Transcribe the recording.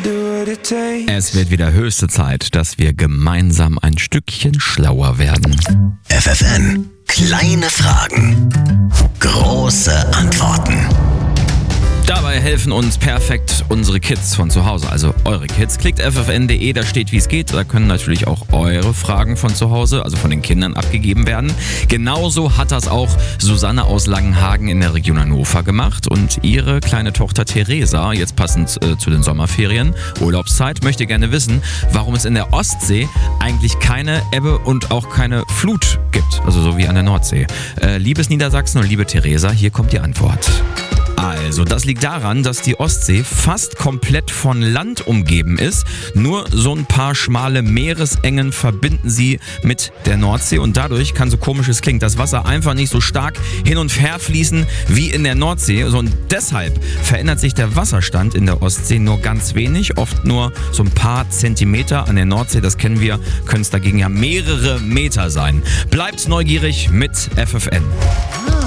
Es wird wieder höchste Zeit, dass wir gemeinsam ein Stückchen schlauer werden. FFN. Kleine Fragen. Große Antworten. Dabei helfen uns perfekt unsere Kids von zu Hause, also eure Kids. Klickt ffn.de, da steht, wie es geht. Da können natürlich auch eure Fragen von zu Hause, also von den Kindern, abgegeben werden. Genauso hat das auch Susanne aus Langenhagen in der Region Hannover gemacht. Und ihre kleine Tochter Theresa, jetzt passend zu den Sommerferien, Urlaubszeit, möchte gerne wissen, warum es in der Ostsee eigentlich keine Ebbe und auch keine Flut gibt. Also so wie an der Nordsee. Liebes Niedersachsen und liebe Theresa, hier kommt die Antwort. Also, das liegt daran, dass die Ostsee fast komplett von Land umgeben ist. Nur so ein paar schmale Meeresengen verbinden sie mit der Nordsee und dadurch kann, so komisch es klingt, das Wasser einfach nicht so stark hin und her fließen wie in der Nordsee. Und deshalb verändert sich der Wasserstand in der Ostsee nur ganz wenig, oft nur so ein paar Zentimeter. An der Nordsee, das kennen wir, können es dagegen ja mehrere Meter sein. Bleibt neugierig mit FFN.